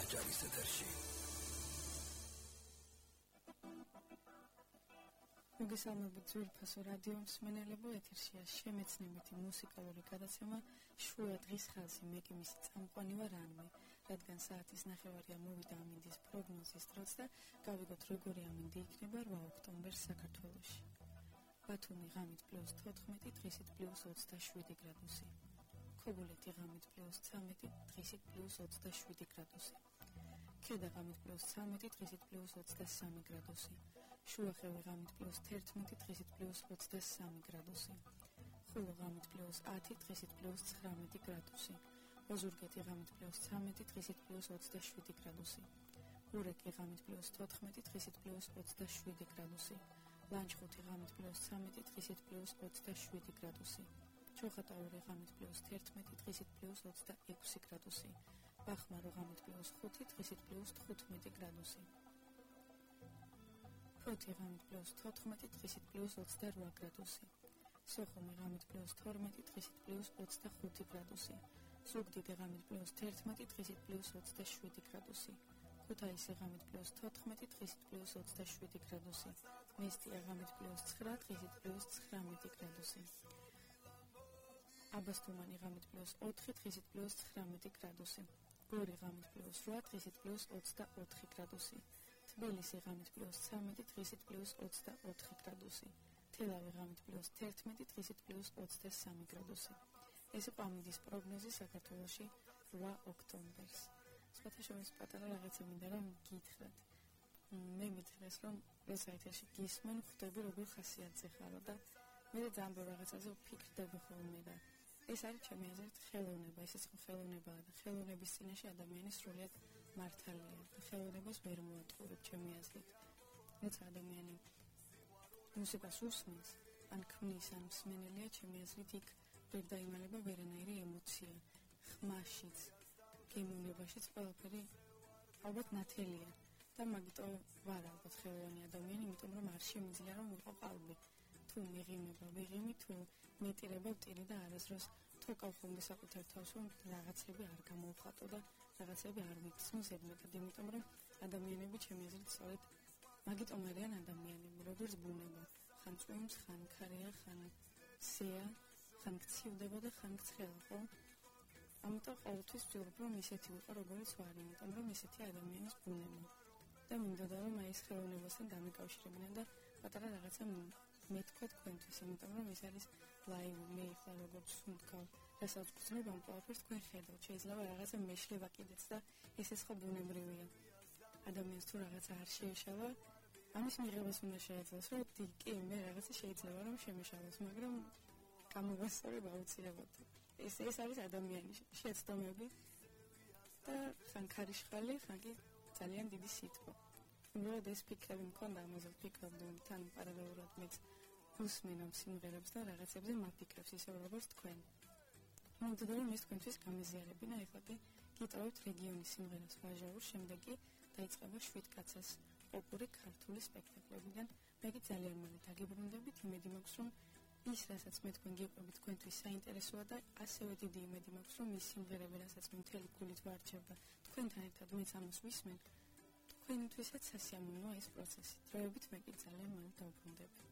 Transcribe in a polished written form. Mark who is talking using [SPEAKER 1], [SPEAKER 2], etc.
[SPEAKER 1] ჯარის ეთერში.
[SPEAKER 2] მოგესალმებით ძვირფასო რადიო მსმენელებო, ეთერშია შემეცნებითი მუსიკალური გადაცემა შუა დღის ხაზი. მე კი მისი წამყვანი ვარ ანმე, რადგან საათის ნახევარია მოვიდა ამინდის პროგნოზის დროს და გავიგოთ როგორი ამინდი იქნება 8 ოქტომბერს საქართველოში. ბათუმი ღამით +14, დღისით +27 გრადუსი. ქობულეთი ღამით +13, დღისით +27 გრადუსი. ქედა ღამით +13, დღისით +23 გრადუსი. შუახევი ღამით +11, დღისით +23 გრადუსი. ხულო ღამით +10, დღისით +19 გრადუსი. ოზურგეთი ღამით +13, დღისით +27 გრადუსი. ურეკი ღამით +14, დღისით +27 გრადუსი. ლანჩხუთი ღამით +13, დღისით +27 გრადუსი. ჩოხატაური ღამით +11, დღისით +26 გრადუსი. ბახმარო ღამით +5, დღისით +15 გრადუსი. ფოთი ღამით +14, დღისით +28 გრადუსი. სოხუმი ღამით +12, დღისით +25 გრადუსი. ზუგდიდი ღამით +11, დღისით +27 გრადუსი. ქუთაისი ღამით +14, დღისით +27 გრადუსი. მესტია ღამით +9, დღისით +19 გრადუსი. აბასთუმანი ღამით +4, დღისით +19 გრადუსი. გორი ღამით +8, დღისით +24 გრადუსი. თბილისი ღამით +13, დღისით +24 გრადუსი. თელავი ღამით +11, დღისით +23 გრადუსი. ეს იყო ამინდის პროგნოზი საქართველოში 8 ოქტომბერს. სხვათა შორის პატარა რაღაცა მინდა რომ გითხრათ. მე მითხრეს რომ ეს ეთერში გისმენ, ხვდები როგორ ხასიათზე ხარო და მე ძალიან ბევრ რაღაცაზე ვფიქრდები ხოლმე და ეს არის ჩემი აზრით ხელოვნება, ესეც ხელოვნებაა და ხელოვნების წინაშე ადამიანი სრულიად მართალია და ხელოვნებას ვერ მოატყუებ ჩემი აზრით. როცა ადამიანი მუსიკას უსმენს, ან ქმნის, ან მსმენელია, ჩემი აზრით იქ ვერ დაიმალება ვერანაირი ემოცია, ხმაშიც, გემოვნებაშიც ყველაფერი ალბათ ნათელია და მაგიტომ ვარ ალბათ ხელოვანი ადამიანი, იმიტომ რომ არ შემიძლია რომ ვიყო ყალბი. თუ მიღიმება ვიღიმი, თუ მეტირება ვტირი და არასდროს თოკავ ხოლმე საკუთარ თავს, რომ რაღაცები არ გამოვხატო და რაღაცები არ ვიქცნო ზედმეტად, იმიტომ რომ ადამიანები ჩემი აზრით სწორედ მაგიტომ არიან ადამიანები, როგორც ბუნება. ხან წვიმს, ხან ქარია, ხან სეა, ხან გცივდება და ხან გცხელა, ხო? ამიტომ ყოველთვის ვცდილობ, რომ ისეთი ვიყო, როგორც ვარ, იმიტომ რომ ისეთი ადამიანის ბუნება. და მინდოდა რომ აი ეს ხელოვნებასთან დამიკავშირებინა და პატარა რაღაცა მეთქვა თქვენთვის, იმიტომ რომ ეს არის ლაივი, მე ხარ როგორც სუნთქავ, რასაც გწნობ ამ ყველაფერს თქვენ ხედავთ. შეიძლება რაღაცა მეშლება კიდეც და ესეც ხო ბუნებრივია. ადამიანს თუ რაღაცა არ შეეშალა, ამის მიღებას უნდა შეეძლოს, რომ კი, მე რაღაცა შეიძლება რომ შემეშალოს, მაგრამ გამოვასწორებ აუცილებლად. ეს არის ადამიანი, შეცდომები და ხან ქარიშხალი, ხან კი ძალიან დიდი სიტყვა. უბრალოდ ეს ფიქრები მქონდა, ამაზე ვფიქრობდი, თან პარალელურად მეც უსმენავ სიმღერებს და რაღაცებზე მაფიქრებს ისე როგორც თქვენ. მომდოდა რომ ეს თქვენთვის გამეზიარებინა, ეხლა კი გიტოვებთ რეგიონის სიმღერას ვაჟაურ, შემდეგ კი დაიწყება შვიდკაცას ოპური ქართული სპექტაკლებიდან. მე კი ძალიან მალე დაგებრუნდებით, იმედი მაქვს რომ ის, რასაც მე თქვენ გიყვებით, თქვენთვის საინტერესოა და ასევე დიდი იმედი მაქვს, რომ ის სიმღერები, რასაც მე მთელი გულით ვარჩევ და თქვენთან ერთად მეც ამას ვისმენ, თქვენთვისაც სასიამოვნოა ეს პროცესი. დროებით მე კი ძალიან მალე დავბრუნდებით.